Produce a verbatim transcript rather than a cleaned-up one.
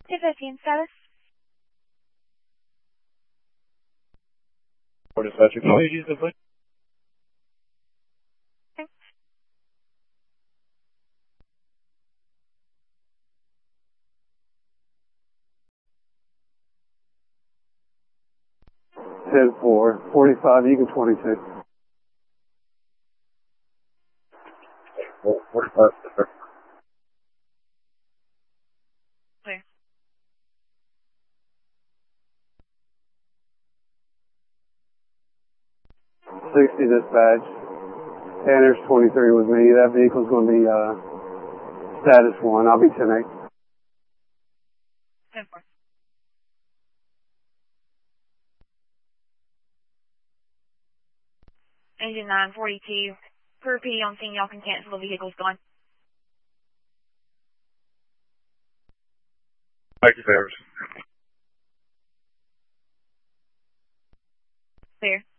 two fifteen status. What is that? You can use the foot. ten four, forty-five, Eagle twenty-two. forty-five. Clear. sixty dispatch. Tanner's twenty-three with me. That vehicle's going to be uh, status one. I'll be ten eight. ten four. Engine nine forty-two. Per P on scene, y'all can cancel the vehicle's gone. Thank you, Favors. Clear.